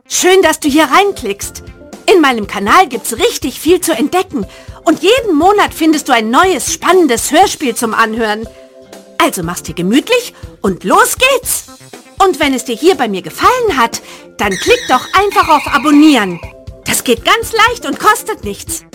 Schön, dass du hier reinklickst. In meinem Kanal gibt's richtig viel zu entdecken. Und jeden Monat findest du ein neues, spannendes Hörspiel zum Anhören. Also mach's dir gemütlich und los geht's. Und wenn es dir hier bei mir gefallen hat, dann klick doch einfach auf Abonnieren. Das geht ganz leicht und kostet nichts.